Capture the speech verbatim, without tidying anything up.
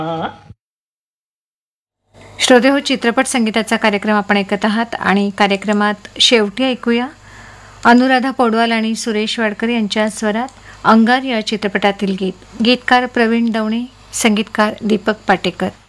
श्रोते हो, चित्रपट संगीताचा कार्यक्रम आपण ऐकत आहात आणि कार्यक्रमात शेवटी ऐकूया अनुराधा पौडवाल आणि सुरेश वाडकर यांच्या स्वरात अंगार या चित्रपटातील गीत. गीतकार प्रवीण दवणे, संगीतकार दीपक पाटेकर.